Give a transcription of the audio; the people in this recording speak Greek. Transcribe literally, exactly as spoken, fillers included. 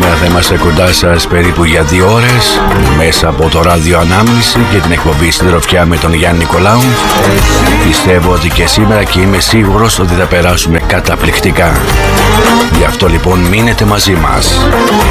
σήμερα θα είμαστε κοντά σας περίπου για δύο ώρες μέσα από το ράδιο Ανάμνηση και την εκπομπή Συντροφιά με τον Γιάννη Νικολάου. Πιστεύω ότι και σήμερα, και είμαι σίγουρος ότι θα περάσουμε καταπληκτικά. Γι' αυτό λοιπόν μείνετε μαζί μας.